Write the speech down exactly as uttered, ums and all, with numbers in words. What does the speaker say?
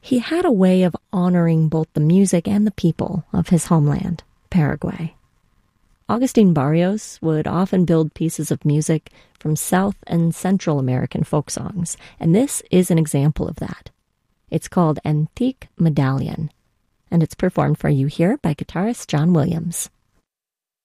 he had a way of honoring both the music and the people of his homeland, Paraguay. Agustin Barrios would often build pieces of music from South and Central American folk songs, and this is an example of that. It's called Antique Medallion, and it's performed for you here by guitarist John Williams.